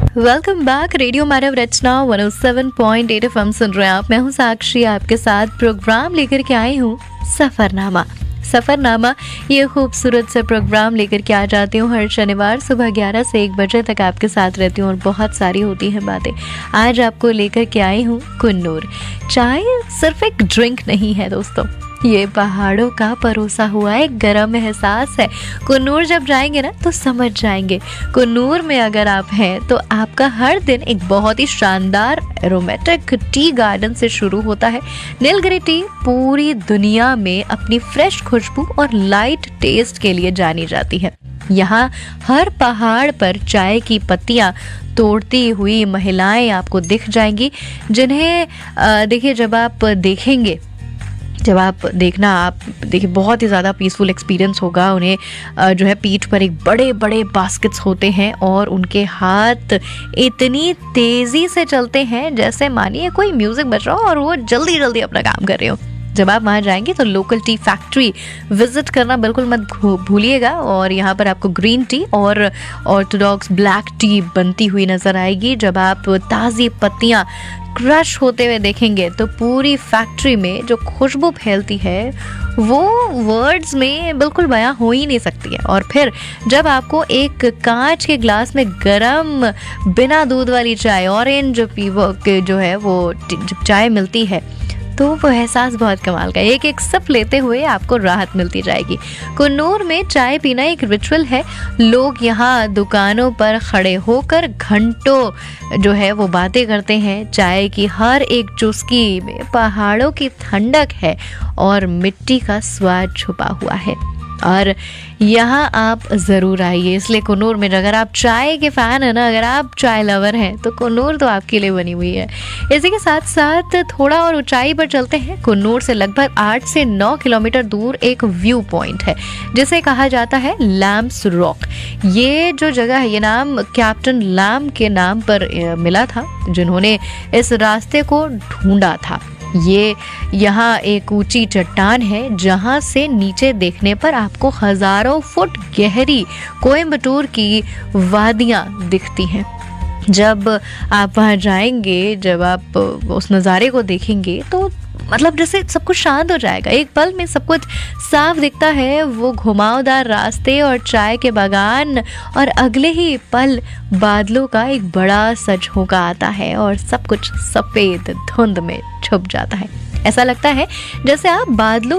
Welcome back. Radio मानव रचना 107.8 FM सुन रहे हैं आप। मैं हूं साक्षी, आपके साथ प्रोग्राम लेकर के आई हूं सफरनामा। सफरनामा ये खूबसूरत सा प्रोग्राम लेकर के आ जाती हूँ हर शनिवार सुबह 11 से 1 बजे तक आपके साथ रहती हूँ और बहुत सारी होती हैं बातें। आज आपको लेकर के आई हूँ कुन्नूर। चाय सिर्फ एक ड्रिंक नहीं है दोस्तों, ये पहाड़ों का परोसा हुआ एक गर्म एहसास है। कुन्नूर जब जाएंगे ना तो समझ जाएंगे। कुन्नूर में अगर आप हैं तो आपका हर दिन एक बहुत ही शानदार एरोमेटिक टी गार्डन से शुरू होता है। नीलगिरी टी पूरी दुनिया में अपनी फ्रेश खुशबू और लाइट टेस्ट के लिए जानी जाती है। यहाँ हर पहाड़ पर चाय की पत्तियाँ तोड़ती हुई महिलाएं आपको दिख जाएंगी, जिन्हें देखिए जब आप देखिए बहुत ही ज़्यादा पीसफुल एक्सपीरियंस होगा। उन्हें जो है पीठ पर एक बड़े बड़े बास्केट्स होते हैं और उनके हाथ इतनी तेज़ी से चलते हैं जैसे मानिए कोई म्यूज़िक बज रहा हो और वो जल्दी जल्दी अपना काम कर रहे हो। जब आप वहाँ जाएंगे तो लोकल टी फैक्ट्री विजिट करना बिल्कुल मत भूलिएगा। और यहाँ पर आपको ग्रीन टी और ऑर्थोडॉक्स ब्लैक टी बनती हुई नज़र आएगी। जब आप ताज़ी पत्तियाँ क्रश होते हुए देखेंगे तो पूरी फैक्ट्री में जो खुशबू फैलती है वो वर्ड्स में बिल्कुल बयां हो ही नहीं सकती है। और फिर जब आपको एक कांच के ग्लास में गरम बिना दूध वाली चाय ऑरेंज जो है वो जब चाय मिलती है तो वो एहसास बहुत कमाल का। एक एक सिप लेते हुए आपको राहत मिलती जाएगी। कुन्नूर में चाय पीना एक रिचुअल है। लोग यहाँ दुकानों पर खड़े होकर घंटों जो है वो बातें करते हैं। चाय की हर एक चुस्की में पहाड़ों की ठंडक है और मिट्टी का स्वाद छुपा हुआ है। और यहाँ आप ज़रूर आइए, इसलिए कुन्नूर में अगर आप चाय के फ़ैन हैं ना, अगर आप चाय लवर हैं तो कुन्नूर तो आपके लिए बनी हुई है। इसी के साथ साथ थोड़ा और ऊंचाई पर चलते हैं। कुन्नूर से लगभग 8 से 9 किलोमीटर दूर एक व्यू पॉइंट है जिसे कहा जाता है लैम्स रॉक। ये जो जगह है ये नाम कैप्टन लैम के नाम पर मिला था, जिन्होंने इस रास्ते को ढूंढा था। ये यहाँ एक ऊंची चट्टान है जहाँ से नीचे देखने पर आपको हजारों फुट गहरी कोयम्बटूर की वादियाँ दिखती हैं। जब आप वहाँ जाएंगे, जब आप उस नज़ारे को देखेंगे तो मतलब जैसे सब कुछ शांत हो जाएगा। एक पल में सब कुछ साफ दिखता है, वो घुमावदार रास्ते और चाय के बागान, और अगले ही पल बादलों का एक बड़ा सा झोंका आता है और सब कुछ सफ़ेद धुंध में छुप जाता है। ऐसा लगता है जैसे आप बादलों